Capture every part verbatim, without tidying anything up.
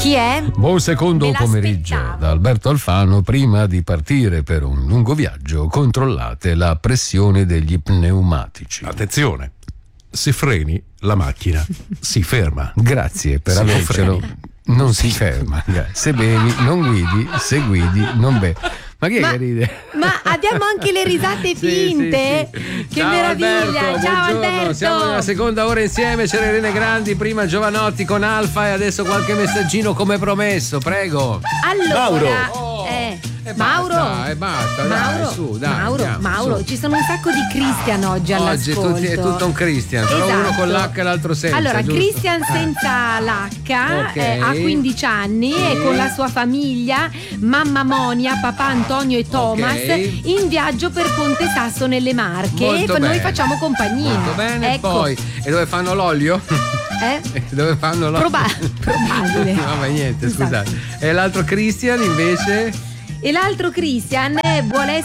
Chi è? Buon secondo pomeriggio da Alberto Alfano. Prima di partire per un lungo viaggio, controllate la pressione degli pneumatici. Attenzione, se freni la macchina si ferma. Grazie per Si avercelo. Non si ferma. Se bevi non guidi, se guidi non bevi. Ma chi è Ma- che ride? Ma abbiamo anche le risate finte. Sì, sì, sì. Che Ciao, meraviglia! Alberto, Ciao buongiorno. Alberto! Siamo nella seconda ora insieme. C'era Irene Grandi, prima Giovanotti con Alfa e adesso qualche messaggino come promesso, prego. Allora, Mauro. eh, E Mauro, basta, e basta, Mauro, dai, su, dai, Mauro, andiamo, Mauro, su. ci sono un sacco di Christian oggi Oggi è, all'ascolto. tutti, è tutto un Christian, però Esatto. uno con l'H e l'altro senza. Allora, giusto? Christian Eh. senza l'H, Ok. eh, ha quindici anni Sì. e con la sua famiglia, mamma Monia, papà Antonio e Thomas, Ok. in viaggio per Ponte Sasso nelle Marche. Molto e noi bene. facciamo compagnia. Molto bene, Ecco. poi e dove fanno l'olio? Eh? Dove fanno l'olio? Proba- probabile. Vabbè, niente, Esatto. scusate. E l'altro Christian invece? E l'altro Christian eh, vuole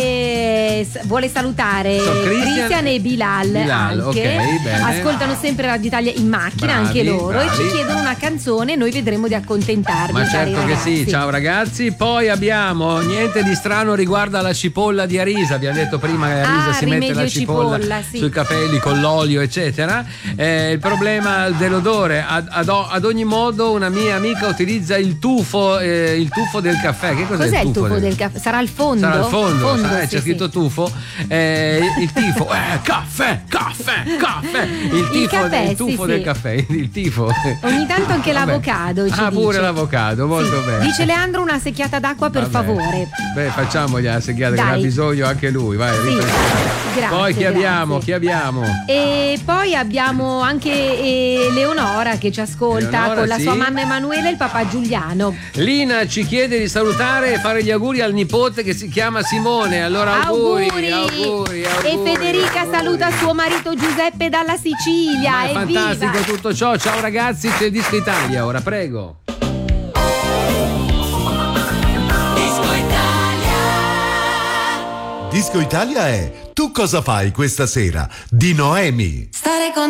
essere vuole salutare So, Christian- Christian e Bilal, Bilal, anche. ok, bene. Ascoltano sempre Radio Italia in macchina, Bravi, anche loro, e bravi. ci chiedono una canzone, noi vedremo di accontentarvi. Ma cari certo che ragazzi. sì, ciao ragazzi. Poi abbiamo niente di strano riguardo alla cipolla di Arisa. Abbiamo detto prima che Arisa Ah, si mette la rimedio cipolla, cipolla, sì. sui capelli con l'olio, eccetera. Eh, il problema dell'odore, ad, ad, ad ogni modo, una mia amica utilizza il tufo, eh, il tufo del caffè. Che cos'è, Cos'è il tufo del caffè? Sarà il fondo? Sarà al fondo, sa- eh, sì, c'è scritto sì. tufo. Eh, il tifo, eh, caffè, caffè, caffè. Il tifo, caffè, il tufo sì, del sì. caffè, il tifo. Ogni tanto anche Vabbè. l'avocado ci Ah, pure dice. l'avocado, molto Sì. bene. Dice Leandro una secchiata d'acqua per Vabbè. favore. Beh, facciamogli la seghiata che Dai. ne ha bisogno anche lui, vai, Sì. riflettiamo. Grazie, Poi chi grazie. abbiamo? Chi abbiamo? E poi abbiamo anche eh, Leonora che ci ascolta Eleonora, con la sì. sua mamma Emanuele e il papà Giuliano. Lina ci chiede di salutare e fare gli auguri al nipote che si chiama Simone. Allora auguri, auguri, auguri. E Federica auguri. saluta suo marito Giuseppe dalla Sicilia. Ma è Evviva! fantastico tutto ciò. Ciao ragazzi, c'è Disco Italia ora, prego. Disco Italia è Tu cosa fai questa sera? Di Noemi. Stare con